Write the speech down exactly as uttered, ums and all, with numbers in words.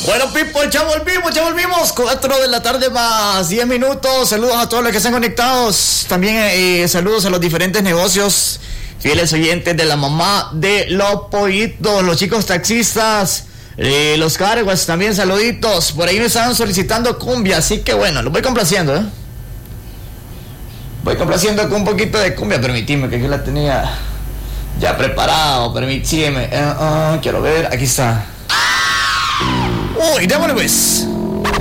Bueno, people, ya volvimos, ya volvimos. cuatro de la tarde más diez minutos. Saludos a todos los que están conectados. También eh, saludos a los diferentes negocios. Fieles oyentes de la mamá de los pollitos, los chicos taxistas, eh, los carguas, también saluditos. Por ahí me estaban solicitando cumbia, así que bueno, los voy complaciendo, ¿eh? Voy complaciendo con un poquito de cumbia. Permitime, que aquí la tenía ya preparado. Permitime. Uh, uh, quiero ver, aquí está. Uy, démosle pues.